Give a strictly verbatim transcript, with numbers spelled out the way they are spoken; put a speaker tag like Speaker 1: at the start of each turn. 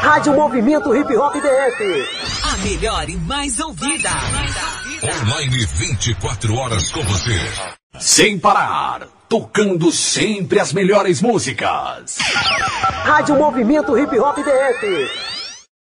Speaker 1: Rádio Movimento Hip Hop D F.
Speaker 2: A melhor e mais ouvida.
Speaker 3: Online vinte e quatro horas com você.
Speaker 4: Sem parar, tocando sempre as melhores músicas.
Speaker 1: Rádio Movimento Hip Hop D F.